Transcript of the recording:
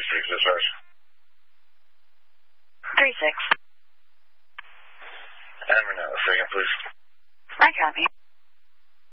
3-6 discharge. 3-6. And we're now a second, please. I copy.